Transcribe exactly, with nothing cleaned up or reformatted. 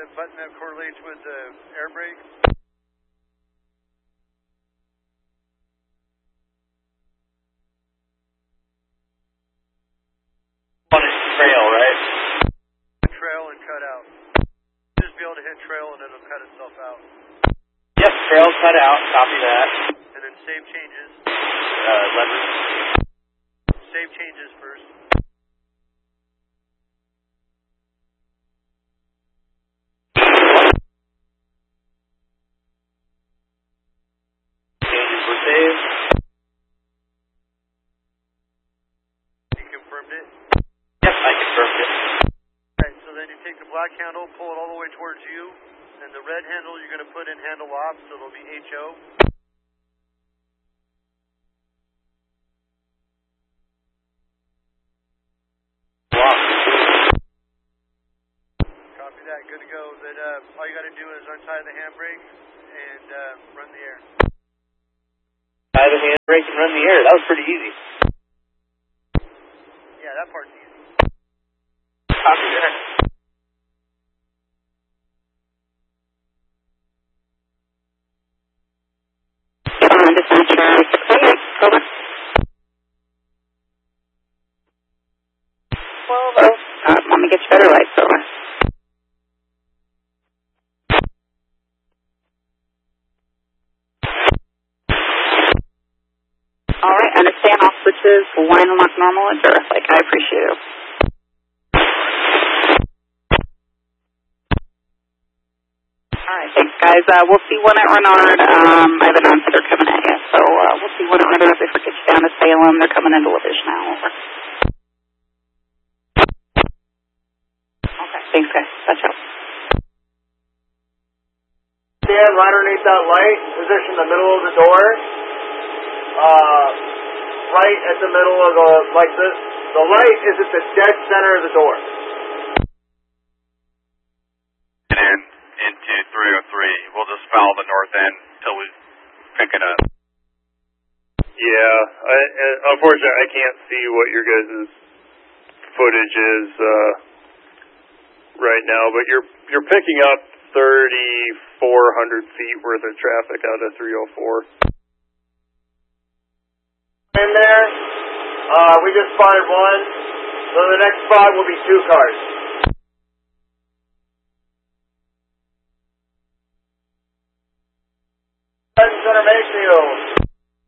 button that correlates with the air brake? On a trail, right? Trail and cut out. Just be able to hit trail and it'll cut itself out. Yep, trail cut out. Copy that. And then save changes. Uh, levers. Save changes first. Changes were saved. You confirmed it? Yep, I confirmed it. Alright, so then you take the black handle, pull it all the way towards you, and the red handle you're going to put in handle off, so it'll be H O. Copy that, good to go. Then uh, all you got to do is untie the handbrake and uh, run the air. Tie the handbrake and run the air. That was pretty easy. Yeah, that part's easy. Copy that. twelve oh, uh, let me get your better lights over. Alright, understand all switches, line and lock normal at Durth. Like, I appreciate it. Alright, thanks guys. Uh, we'll see one at Renard. Um, I have announced they're coming at you, so uh, we'll see one at Renard if they forget you down to Salem. They're coming into LaVish now. Over. Okay, thanks guys. Touch out. Stand right underneath that light, position the middle of the door. Uh, right at the middle of the, like this. The light is at the dead center of the door. And then into three oh three, we'll just foul the north end until we pick it up. Yeah, I, unfortunately I can't see what your guys' footage is uh, right now, but you're you're picking up thirty-four hundred feet worth of traffic out of three oh four. In there, uh, we just fired one, so the next spot will be two cars.